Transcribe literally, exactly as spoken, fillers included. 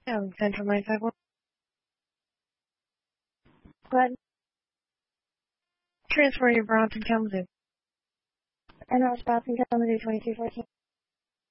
Yeah, Central ninety-five one. Go ahead. Transfer your Bronson Kalamazoo. And that was Bronson Kalamazoo twenty-two fourteen.